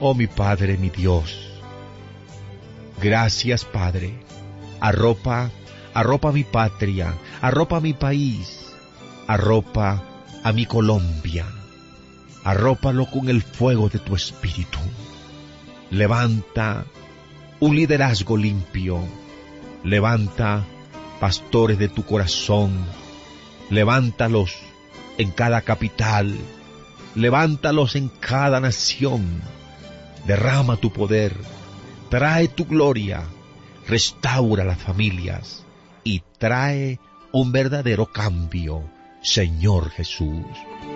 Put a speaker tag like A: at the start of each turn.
A: Oh mi Padre, mi Dios. Gracias, Padre. Arropa mi patria, arropa mi país, arropa a mi Colombia. Arrópalo con el fuego de tu espíritu. Levanta un liderazgo limpio. Levanta pastores de tu corazón. Levántalos en cada capital. Levántalos en cada nación. Derrama tu poder. Trae tu gloria. Restaura las familias y trae un verdadero cambio, Señor Jesús.